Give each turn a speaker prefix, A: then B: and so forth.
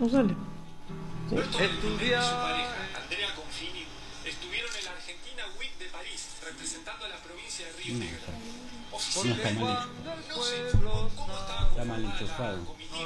A: No sale. Sí.
B: Estudiar. Su pareja, Andrea Confini, estuvieron en la Argentina Week de París, representando a la provincia de Río Negro.
C: No está mal hecho.
B: No se informó cómo estaban
C: Está mal
B: conformadas
C: enchufado.
B: las comitivas.